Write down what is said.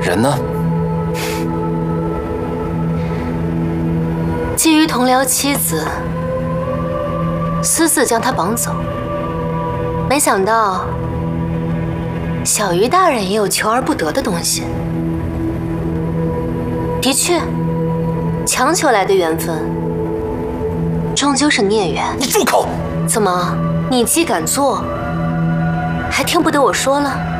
人呢？ 基于同僚妻子，私自将她绑走。没想到，小鱼大人也有求而不得的东西。的确，强求来的缘分，终究是孽缘。 你住口！ 怎么，你既敢做，还听不得我说了？